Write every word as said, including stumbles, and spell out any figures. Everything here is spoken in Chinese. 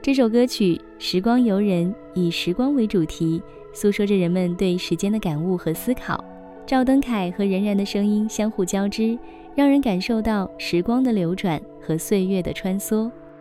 这首歌曲《时光游人》以时光为主题，诉说着人们对时间的感悟和思考。赵登凯和任然的声音相互交织，让人感受到时光的流转和岁月的穿梭。